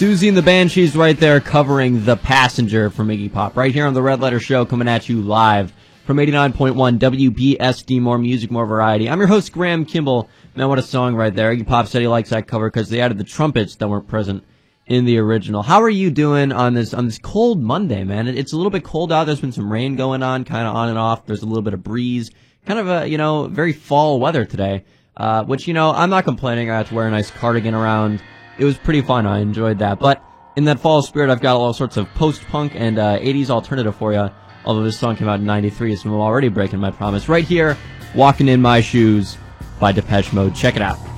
Susie and the Banshees right there covering The Passenger from Iggy Pop. Right here on the Red Letter Show, coming at you live from 89.1 WBSD. More music, more variety. I'm your host, Graham Kimball. Man, what a song right there. Iggy Pop said he likes that cover because they added the trumpets that weren't present in the original. How are you doing on this cold Monday, man? It's a little bit cold out. There's been some rain going on, kind of on and off. There's a little bit of breeze. Kind of a, very fall weather today. Which, I'm not complaining. I had to wear a nice cardigan around. It was pretty fun. I enjoyed that. But in that fall spirit, I've got all sorts of post-punk and 80s alternative for you. Although this song came out in 93, so I'm already breaking my promise. Right here, Walking in My Shoes by Depeche Mode. Check it out.